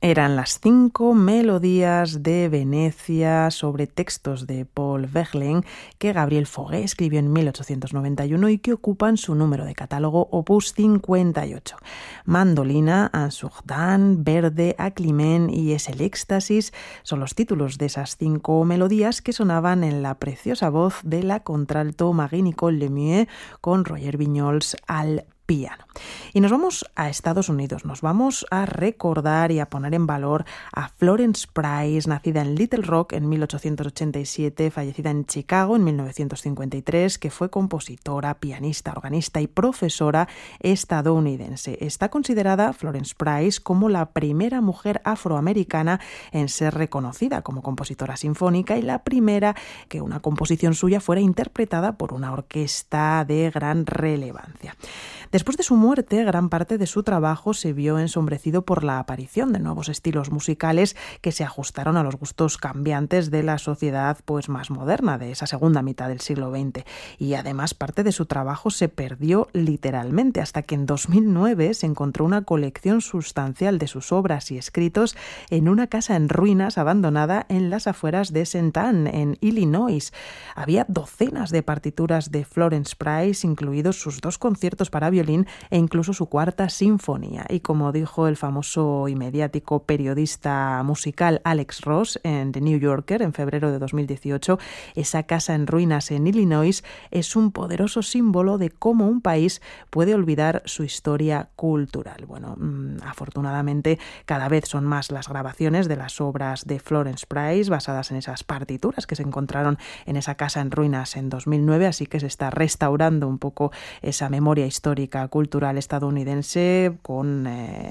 Eran las 5 melodías de Venecia sobre textos de Paul Verlaine que Gabriel Fauré escribió en 1891 y que ocupan su número de catálogo opus 58. Mandolina, Ansurdan, Verde, Aclimen y Es el éxtasis son los títulos de esas 5 melodías que sonaban en la preciosa voz de la contralto Marie-Nicole Lemieux con Roger Viñols al piano. Y nos vamos a Estados Unidos, nos vamos a recordar y a poner en valor a Florence Price, nacida en Little Rock en 1887, fallecida en Chicago en 1953, que fue compositora, pianista, organista y profesora estadounidense. Está considerada Florence Price como la primera mujer afroamericana en ser reconocida como compositora sinfónica y la primera que una composición suya fuera interpretada por una orquesta de gran relevancia. Después de su muerte, gran parte de su trabajo se vio ensombrecido por la aparición de nuevos estilos musicales que se ajustaron a los gustos cambiantes de la sociedad más moderna de esa segunda mitad del siglo XX. Y además parte de su trabajo se perdió literalmente hasta que en 2009 se encontró una colección sustancial de sus obras y escritos en una casa en ruinas abandonada en las afueras de St. Anne, en Illinois. Había docenas de partituras de Florence Price, incluidos sus 2 conciertos para violín e incluso su 4ª sinfonía. Y como dijo el famoso y mediático periodista musical Alex Ross en The New Yorker en febrero de 2018, esa casa en ruinas en Illinois es un poderoso símbolo de cómo un país puede olvidar su historia cultural. Bueno, afortunadamente cada vez son más las grabaciones de las obras de Florence Price basadas en esas partituras que se encontraron en esa casa en ruinas en 2009, así que se está restaurando un poco esa memoria histórica cultural estadounidense con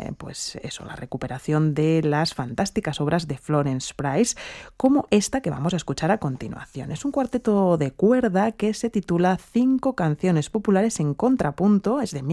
la recuperación de las fantásticas obras de Florence Price, como esta que vamos a escuchar a continuación. Es un cuarteto de cuerda que se titula 5 canciones populares en contrapunto, es de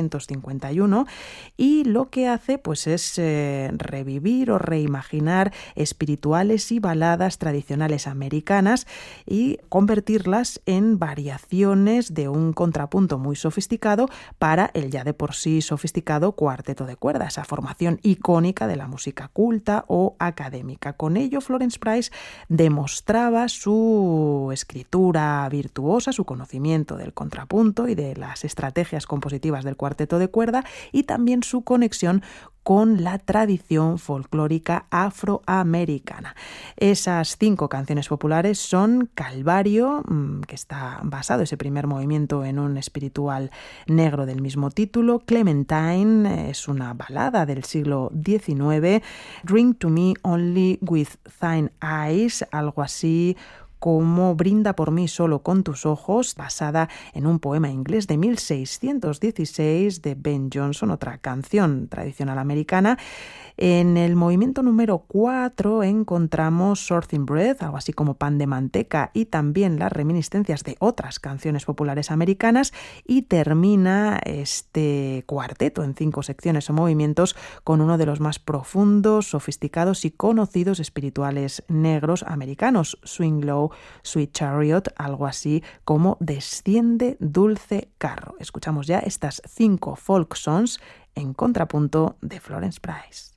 1951, y lo que hace es revivir o reimaginar espirituales y baladas tradicionales americanas y convertirlas en variaciones de un contrapunto muy sofisticado para el ya de por sí sofisticado cuarteto de cuerda, esa formación icónica de la música culta o académica. Con ello, Florence Price demostraba su escritura virtuosa, su conocimiento del contrapunto y de las estrategias compositivas del cuarteto de cuerda y también su conexión con la tradición folclórica afroamericana. Esas 5 canciones populares son Calvario, que está basado ese primer movimiento en un espiritual negro del mismo título, Clementine, es una balada del siglo XIX, Drink to Me Only with Thine Eyes, algo así como Brinda por mí solo con tus ojos, basada en un poema inglés de 1616 de Ben Jonson, otra canción tradicional americana. En el movimiento número 4 encontramos Something Bread, algo así como Pan de manteca, y también las reminiscencias de otras canciones populares americanas, y termina este cuarteto en 5 secciones o movimientos con uno de los más profundos, sofisticados y conocidos espirituales negros americanos, Swing Low, Sweet Chariot, algo así como Desciende dulce carro. Escuchamos ya estas 5 folk songs en contrapunto de Florence Price.